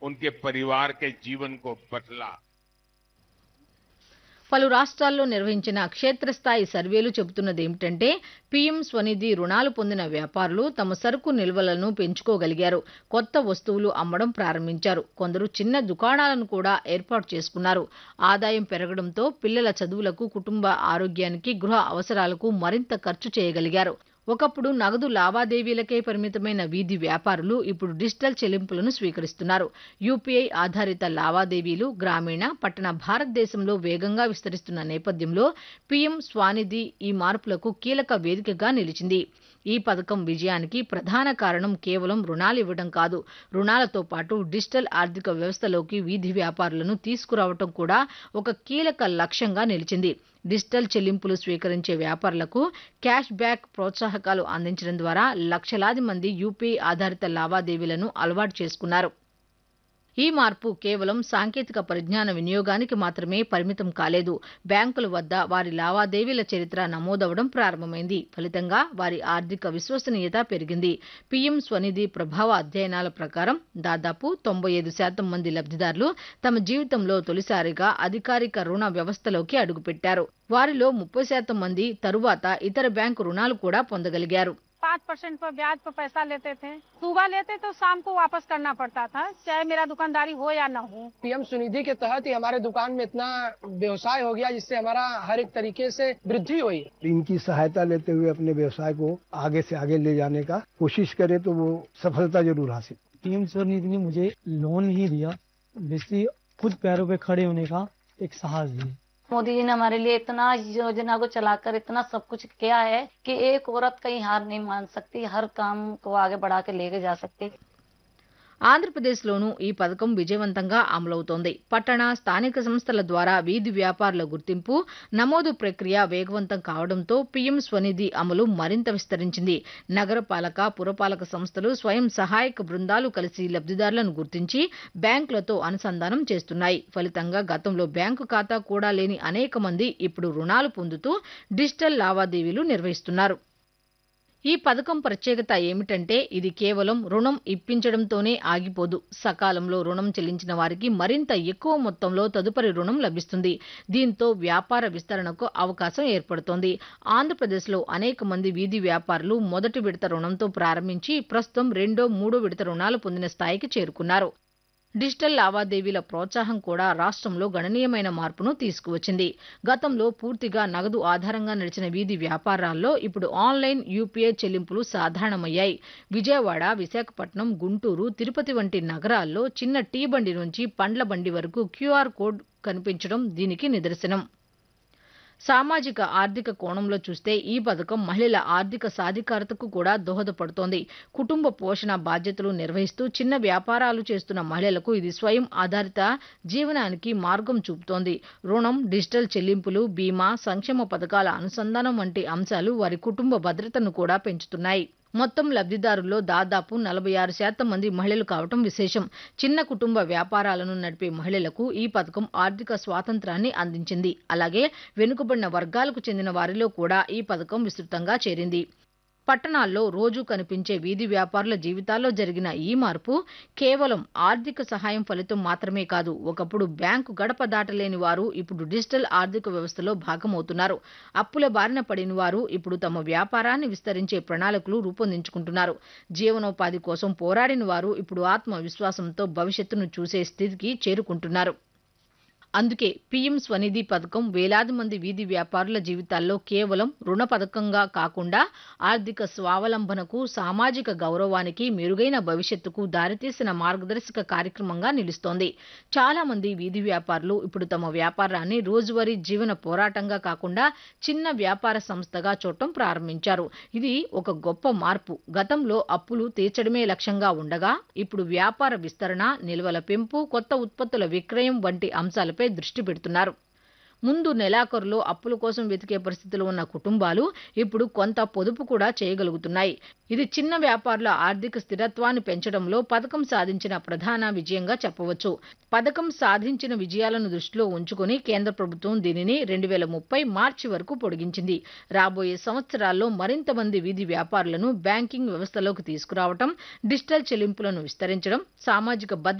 उनके परिवार के जीवन को बदला। పలు రాష్ట్రాల్లో నిర్వహించిన క్షేత్రస్థాయి సర్వేలు చెబుతున్నదేమిటంటే పీఎం స్వనిధి రుణాలు పొందిన వ్యాపారులు తమ సరుకు నిల్వలను పెంచుకోగలిగారు, కొత్త వస్తువులు అమ్మడం ప్రారంభించారు, కొందరు చిన్న దుకాణాలను కూడా ఏర్పాటు చేసుకున్నారు. ఆదాయం పెరగడంతో పిల్లల చదువులకు, కుటుంబ ఆరోగ్యానికి, గృహ అవసరాలకు మరింత ఖర్చు చేయగలిగారు. ఒకప్పుడు నగదు లావాదేవీలకే పరిమితమైన వీధి వ్యాపారులు ఇప్పుడు డిజిటల్ చెల్లింపులను స్వీకరిస్తున్నారు. యూపీఐ ఆధారిత లావాదేవీలు గ్రామీణ, పట్టణ భారతదేశంలో వేగంగా విస్తరిస్తున్న నేపథ్యంలో పీఎం స్వానిధి ఈ మార్పులకు కీలక వేదికగా నిలిచింది. ఈ పథకం విజయానికి ప్రధాన కారణం కేవలం రుణాలు ఇవ్వడం కాదు, రుణాలతో పాటు డిజిటల్ ఆర్థిక వ్యవస్థలోకి వీధి వ్యాపారులను తీసుకురావడం కూడా ఒక కీలక లక్ష్యంగా నిలిచింది. డిజిటల్ చెల్లింపులు స్వీకరించే వ్యాపారులకు క్యాష్ బ్యాక్ ప్రోత్సాహకాలు అందించడం ద్వారా లక్షలాది మంది యూపీఐ ఆధారిత లావాదేవీలను అలవాటు చేసుకున్నారు. ఈ మార్పు కేవలం సాంకేతిక పరిజ్ఞాన వినియోగానికి మాత్రమే పరిమితం కాలేదు. బ్యాంకుల వద్ద వారి లావాదేవీల చరిత్ర నమోదవడం ప్రారంభమైంది. ఫలితంగా వారి ఆర్థిక విశ్వసనీయత పెరిగింది. పీఎం స్వనిధి ప్రభావ అధ్యయనాల ప్రకారం దాదాపు 95% మంది లబ్ధిదారులు తమ జీవితంలో తొలిసారిగా అధికారిక రుణ వ్యవస్థలోకి అడుగుపెట్టారు. వారిలో 30% మంది తరువాత ఇతర బ్యాంకు రుణాలు కూడా పొందగలిగారు. 5% पर ब्याज पर पैसा लेते थे, सुबह लेते तो शाम को वापस करना पड़ता था, चाहे मेरा दुकानदारी हो या ना हो। पीएम सुनिधि के तहत ही हमारे दुकान में इतना व्यवसाय हो गया जिससे हमारा हर एक तरीके से वृद्धि हुई। इनकी सहायता लेते हुए अपने व्यवसाय को आगे से आगे ले जाने का कोशिश करे तो वो सफलता जरूर हासिल। पीएम स्वनिधि ने मुझे लोन ही दिया, जिससे खुद पैरों पे खड़े होने का एक साहस दिया। मोदी जी ने हमारे लिए इतना योजना को चलाकर इतना सब कुछ किया है कि एक औरत कहीं हार नहीं मान सकती, हर काम को आगे बढ़ा के लेके जा सकती। ఆంధ్రప్రదేశ్లోనూ ఈ పథకం విజయవంతంగా అమలవుతోంది. పట్టణ, స్థానిక సంస్థల ద్వారా వీధి వ్యాపారుల గుర్తింపు, నమోదు ప్రక్రియ వేగవంతం కావడంతో పీఎం స్వనిధి అమలు మరింత విస్తరించింది. నగరపాలక, పురపాలక సంస్థలు, స్వయం సహాయక బృందాలు కలిసి లబ్ధిదారులను గుర్తించి బ్యాంకులతో అనుసంధానం చేస్తున్నాయి. ఫలితంగా గతంలో బ్యాంకు ఖాతా కూడా లేని అనేక మంది ఇప్పుడు రుణాలు పొందుతూ డిజిటల్ లావాదేవీలు నిర్వహిస్తున్నారు. ఈ పథకం ప్రత్యేకత ఏమిటంటే ఇది కేవలం రుణం ఇప్పించడంతోనే ఆగిపోదు. సకాలంలో రుణం చెల్లించిన వారికి మరింత ఎక్కువ మొత్తంలో తదుపరి రుణం లభిస్తుంది. దీంతో వ్యాపార విస్తరణకు అవకాశం ఏర్పడుతోంది. ఆంధ్రప్రదేశ్లో అనేక మంది వీధి వ్యాపారులు మొదటి విడత రుణంతో ప్రారంభించి ప్రస్తుతం 2, 3 విడత రుణాలు పొందిన స్థాయికి చేరుకున్నారు. డిజిటల్ లావాదేవీల ప్రోత్సాహం కూడా రాష్ట్రంలో గణనీయమైన మార్పును తీసుకువచ్చింది. గతంలో పూర్తిగా నగదు ఆధారంగా నడిచిన వీధి వ్యాపారాల్లో ఇప్పుడు ఆన్లైన్ యూపీఐ చెల్లింపులు సాధారణమయ్యాయి. విజయవాడ, విశాఖపట్నం, గుంటూరు, తిరుపతి వంటి నగరాల్లో చిన్న టీ బండి నుంచి పండ్ల బండి వరకు క్యూఆర్ కోడ్ కనిపించడం దీనికి నిదర్శనం. సామాజిక ఆర్థిక కోణంలో చూస్తే ఈ పథకం మహిళల ఆర్థిక సాధికారతకు కూడా దోహదపడుతోంది. కుటుంబ పోషణ బాధ్యతలు నిర్వహిస్తూ చిన్న వ్యాపారాలు చేస్తున్న మహిళలకు ఇది స్వయం ఆధారిత జీవనానికి మార్గం చూపుతోంది. రుణం, డిజిటల్ చెల్లింపులు, బీమా, సంక్షేమ పథకాల అనుసంధానం వంటి అంశాలు వారి కుటుంబ భద్రతను కూడా పెంచుతున్నాయి. మొత్తం లబ్ధిదారుల్లో దాదాపు 46% మంది మహిళలు కావటం విశేషం. చిన్న కుటుంబ వ్యాపారాలను నడిపే మహిళలకు ఈ పథకం ఆర్థిక స్వాతంత్రాన్ని అందించింది. అలాగే వెనుకబడిన వర్గాలకు చెందిన వారిలో కూడా ఈ పథకం విస్తృతంగా చేరింది. పట్టణాల్లో రోజూ కనిపించే వీధి వ్యాపారుల జీవితాల్లో జరిగిన ఈ మార్పు కేవలం ఆర్థిక సహాయం ఫలితం మాత్రమే కాదు. ఒకప్పుడు బ్యాంకు గడప దాటలేని వారు ఇప్పుడు డిజిటల్ ఆర్థిక వ్యవస్థలో భాగమవుతున్నారు. అప్పుల బారిన పడిన వారు ఇప్పుడు తమ వ్యాపారాన్ని విస్తరించే ప్రణాళికలు రూపొందించుకుంటున్నారు. జీవనోపాధి కోసం పోరాడిన వారు ఇప్పుడు ఆత్మవిశ్వాసంతో భవిష్యత్తును చూసే స్థితికి చేరుకుంటున్నారు. అందుకే పీఎం స్వనిధి పథకం వేలాది మంది వీధి వ్యాపారుల జీవితాల్లో కేవలం రుణ పథకంగా కాకుండా ఆర్థిక స్వావలంబనకు, సామాజిక గౌరవానికి, మెరుగైన భవిష్యత్తుకు దారితీసిన మార్గదర్శక కార్యక్రమంగా నిలుస్తోంది. చాలా మంది వీధి వ్యాపారులు ఇప్పుడు తమ వ్యాపారాన్ని రోజువారీ జీవన పోరాటంగా కాకుండా చిన్న వ్యాపార సంస్థగా చూడటం ప్రారంభించారు. ఇది ఒక గొప్ప మార్పు. గతంలో అప్పులు తీర్చడమే లక్ష్యంగా ఉండగా ఇప్పుడు వ్యాపార విస్తరణ, నిల్వల పెంపు, కొత్త ఉత్పత్తుల విక్రయం వంటి అంశాలపై దృష్టి పెడుతున్నారు. ముందు నెలాఖరులో అప్పుల కోసం వెతికే పరిస్థితిలో ఉన్న కుటుంబాలు ఇప్పుడు కొంత పొదుపు కూడా చేయగలుగుతున్నాయి. ఇది చిన్న వ్యాపారుల ఆర్థిక స్థిరత్వాన్ని పెంచడంలో పథకం సాధించిన ప్రధాన విజయంగా చెప్పవచ్చు. పథకం సాధించిన విజయాలను దృష్టిలో ఉంచుకుని కేంద్ర ప్రభుత్వం దీనిని 2030 మార్చి వరకు పొడిగించింది. రాబోయే సంవత్సరాల్లో మరింత మంది వీధి వ్యాపారులను బ్యాంకింగ్ వ్యవస్థలోకి తీసుకురావడం, డిజిటల్ చెల్లింపులను విస్తరించడం, సామాజిక భద్రత